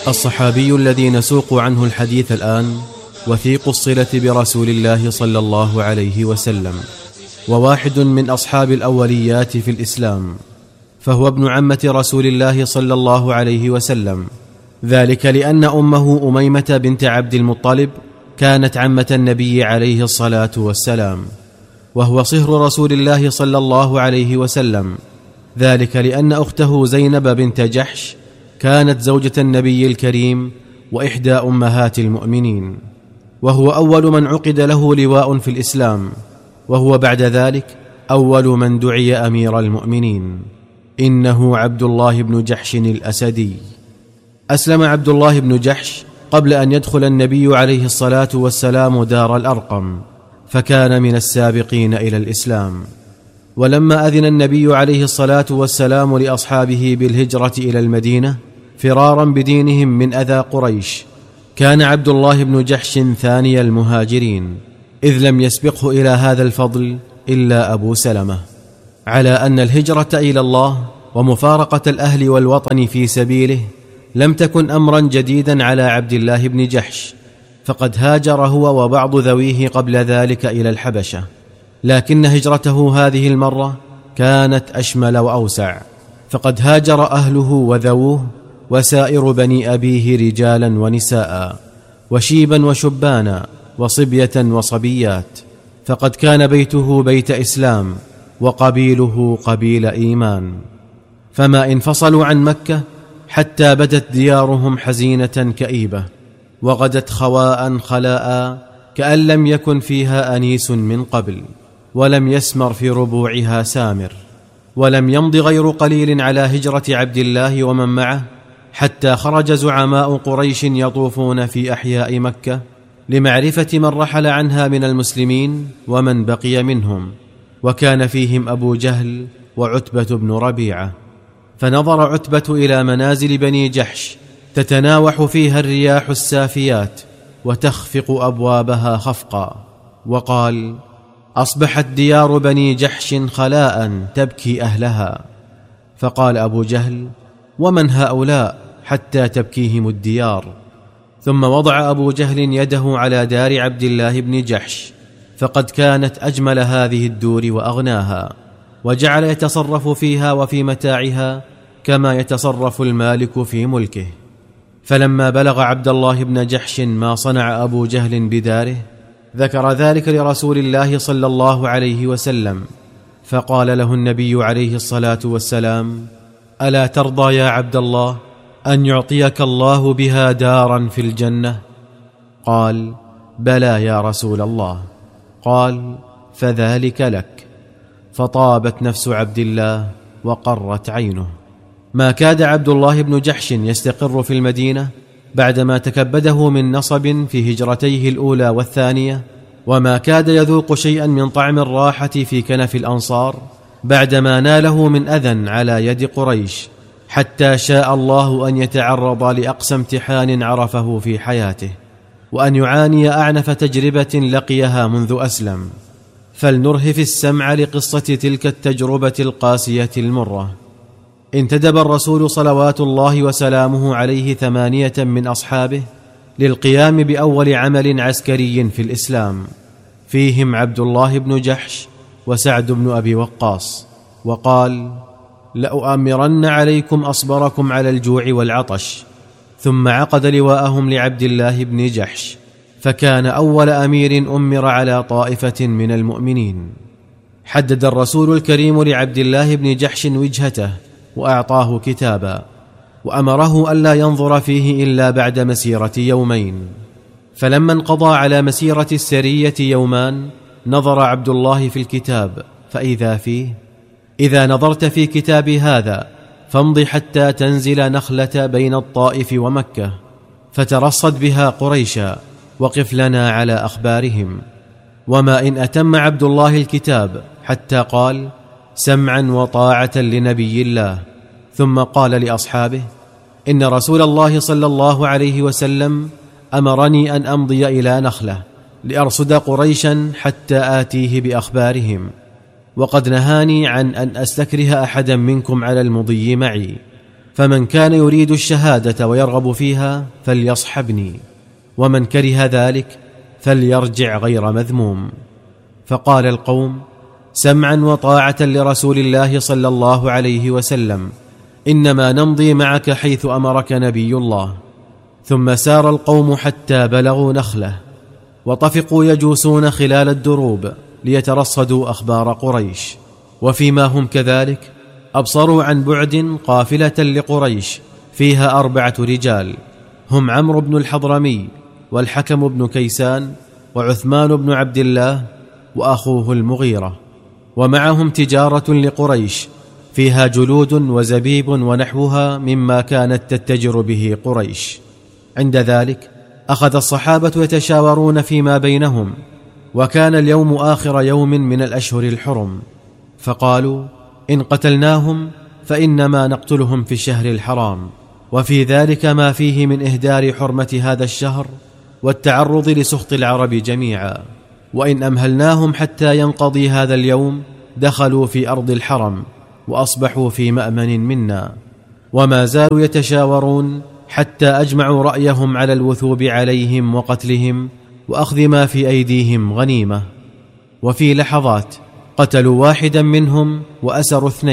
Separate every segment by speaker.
Speaker 1: الصحابي الذي نسوق عنه الحديث الآن وثيق الصلة برسول الله صلى الله عليه وسلم، وواحد من أصحاب الأوليات في الإسلام، فهو ابن عمة رسول الله صلى الله عليه وسلم، ذلك لأن أمه أميمة بنت عبد المطلب كانت عمة النبي عليه الصلاة والسلام، وهو صهر رسول الله صلى الله عليه وسلم، ذلك لأن أخته زينب بنت جحش كانت زوجة النبي الكريم وإحدى أمهات المؤمنين، وهو أول من عقد له لواء في الإسلام، وهو بعد ذلك أول من دعي أمير المؤمنين. إنه عبد الله بن جحش الأسدي. أسلم عبد الله بن جحش قبل أن يدخل النبي عليه الصلاة والسلام دار الأرقم، فكان من السابقين إلى الإسلام. ولما أذن النبي عليه الصلاة والسلام لأصحابه بالهجرة إلى المدينة فرارا بدينهم من أذى قريش، كان عبد الله بن جحش ثاني المهاجرين، إذ لم يسبقه إلى هذا الفضل إلا أبو سلمة، على أن الهجرة إلى الله ومفارقة الأهل والوطن في سبيله لم تكن أمرا جديدا على عبد الله بن جحش، فقد هاجر هو وبعض ذويه قبل ذلك إلى الحبشة، لكن هجرته هذه المرة كانت أشمل وأوسع، فقد هاجر أهله وذووه وسائر بني أبيه رجالا ونساء وشيبا وشبانا وصبية وصبيات، فقد كان بيته بيت إسلام وقبيله قبيل إيمان. فما انفصلوا عن مكة حتى بدت ديارهم حزينة كئيبة، وغدت خواء خلاء كأن لم يكن فيها أنيس من قبل، ولم يسمر في ربوعها سامر. ولم يمض غير قليل على هجرة عبد الله ومن معه حتى خرج زعماء قريش يطوفون في أحياء مكة لمعرفة من رحل عنها من المسلمين ومن بقي منهم، وكان فيهم أبو جهل وعتبة بن ربيعة. فنظر عتبة إلى منازل بني جحش تتناوح فيها الرياح السافيات وتخفق أبوابها خفقا، وقال: أصبحت ديار بني جحش خلاء تبكي أهلها. فقال أبو جهل: ومن هؤلاء حتى تبكيهم الديار؟ ثم وضع أبو جهل يده على دار عبد الله بن جحش، فقد كانت أجمل هذه الدور وأغناها، وجعل يتصرف فيها وفي متاعها كما يتصرف المالك في ملكه. فلما بلغ عبد الله بن جحش ما صنع أبو جهل بداره ذكر ذلك لرسول الله صلى الله عليه وسلم، فقال له النبي عليه الصلاة والسلام: ألا ترضى يا عبد الله أن يعطيك الله بها دارا في الجنة؟ قال: بلى يا رسول الله. قال: فذلك لك. فطابت نفس عبد الله وقرت عينه. ما كاد عبد الله بن جحش يستقر في المدينة بعدما تكبده من نصب في هجرتيه الأولى والثانية، وما كاد يذوق شيئا من طعم الراحة في كنف الأنصار بعدما ناله من أذى على يد قريش، حتى شاء الله أن يتعرض لأقصى امتحان عرفه في حياته، وأن يعاني أعنف تجربة لقيها منذ أسلم. فلنرهف السمع لقصة تلك التجربة القاسية المرة. انتدب الرسول صلوات الله وسلامه عليه 8 من أصحابه للقيام بأول عمل عسكري في الإسلام، فيهم عبد الله بن جحش وسعد بن أبي وقاص، وقال: لأؤمرن عليكم أصبركم على الجوع والعطش. ثم عقد لواءهم لعبد الله بن جحش، فكان أول أمير أمر على طائفة من المؤمنين. حدد الرسول الكريم لعبد الله بن جحش وجهته وأعطاه كتابا، وأمره ألا ينظر فيه إلا بعد مسيرة يومين. فلما انقضى على مسيرة السرية يومان نظر عبد الله في الكتاب فإذا فيه: إذا نظرت في كتابي هذا فامض حتى تنزل نخلة بين الطائف ومكة، فترصد بها قريشا، وقف لنا على أخبارهم. وما إن أتم عبد الله الكتاب حتى قال: سمعا وطاعة لنبي الله. ثم قال لأصحابه: إن رسول الله صلى الله عليه وسلم أمرني أن أمضي إلى نخلة لأرصد قريشا حتى آتيه بأخبارهم، وقد نهاني عن أن أستكره أحدا منكم على المضي معي، فمن كان يريد الشهادة ويرغب فيها فليصحبني، ومن كره ذلك فليرجع غير مذموم. فقال القوم: سمعا وطاعة لرسول الله صلى الله عليه وسلم، إنما نمضي معك حيث أمرك نبي الله. ثم سار القوم حتى بلغوا نخلة، وطفقوا يجوسون خلال الدروب ليترصدوا أخبار قريش. وفيما هم كذلك أبصروا عن بعد قافلة لقريش فيها 4 رجال، هم عمرو بن الحضرمي والحكم بن كيسان وعثمان بن عبد الله وأخوه المغيرة، ومعهم تجارة لقريش فيها جلود وزبيب ونحوها مما كانت تتجر به قريش. عند ذلك أخذ الصحابة يتشاورون فيما بينهم، وكان اليوم آخر يوم من الأشهر الحرم، فقالوا: إن قتلناهم فإنما نقتلهم في الشهر الحرام، وفي ذلك ما فيه من إهدار حرمة هذا الشهر والتعرض لسخط العرب جميعا، وإن أمهلناهم حتى ينقضي هذا اليوم دخلوا في أرض الحرم وأصبحوا في مأمن منا. وما زالوا يتشاورون حتى أجمعوا رأيهم على الوثوب عليهم وقتلهم وأخذ ما في أيديهم غنيمة. وفي لحظات قتلوا واحدا منهم وأسروا 2،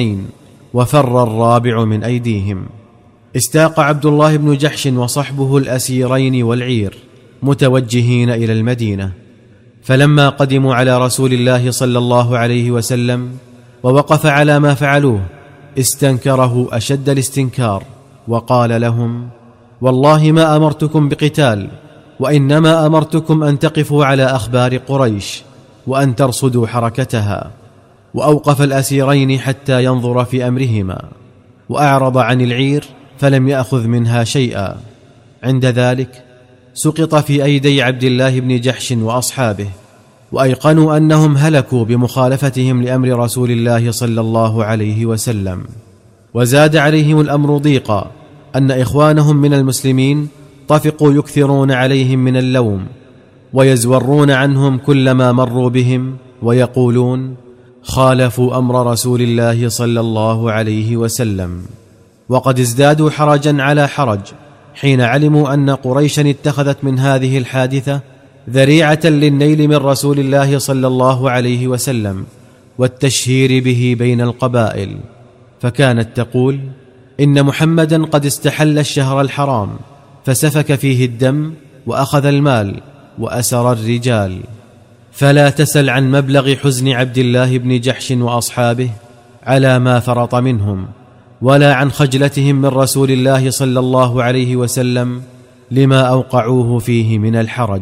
Speaker 1: وفر الرابع من أيديهم. استاق عبد الله بن جحش وصحبه الأسيرين والعير متوجهين إلى المدينة، فلما قدموا على رسول الله صلى الله عليه وسلم ووقف على ما فعلوه استنكره أشد الاستنكار، وقال لهم: والله ما أمرتكم بقتال، وإنما أمرتكم أن تقفوا على أخبار قريش وأن ترصدوا حركتها. وأوقف الأسيرين حتى ينظر في أمرهما، وأعرض عن العير فلم يأخذ منها شيئا. عند ذلك سقط في أيدي عبد الله بن جحش وأصحابه، وأيقنوا أنهم هلكوا بمخالفتهم لأمر رسول الله صلى الله عليه وسلم. وزاد عليهم الأمر ضيقا أن إخوانهم من المسلمين طفقوا يكثرون عليهم من اللوم، ويزورون عنهم كلما مروا بهم، ويقولون: خالفوا أمر رسول الله صلى الله عليه وسلم. وقد ازدادوا حرجا على حرج حين علموا أن قريشا اتخذت من هذه الحادثة ذريعة للنيل من رسول الله صلى الله عليه وسلم والتشهير به بين القبائل، فكانت تقول: إن محمدا قد استحل الشهر الحرام فسفك فيه الدم وأخذ المال وأسر الرجال. فلا تسل عن مبلغ حزن عبد الله بن جحش وأصحابه على ما فرط منهم، ولا عن خجلتهم من رسول الله صلى الله عليه وسلم لما أوقعوه فيه من الحرج.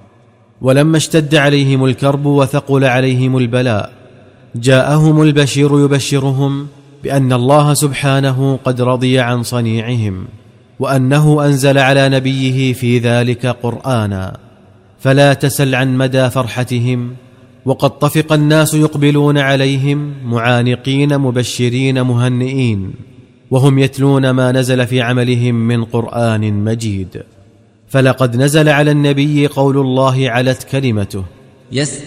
Speaker 1: ولما اشتد عليهم الكرب وثقل عليهم البلاء جاءهم البشير يبشرهم بأن الله سبحانه قد رضي عن صنيعهم، وأنه أنزل على نبيه في ذلك قرآنا. فلا تسل عن مدى فرحتهم، وقد طفق الناس يقبلون عليهم معانقين مبشرين مهنئين، وهم يتلون ما نزل في عملهم من قرآن مجيد. فلقد نزل على النبي قول الله علت كلمته